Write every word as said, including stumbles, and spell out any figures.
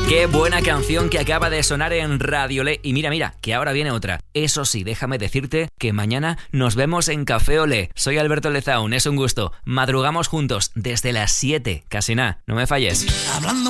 Qué buena canción que acaba de sonar en Radio Olé. Y mira, mira, que ahora viene otra. Eso sí, déjame decirte que mañana nos vemos en Café Olé. Soy Alberto Lezaun, es un gusto. Madrugamos juntos desde las siete, casi nada. No me falles. Hablando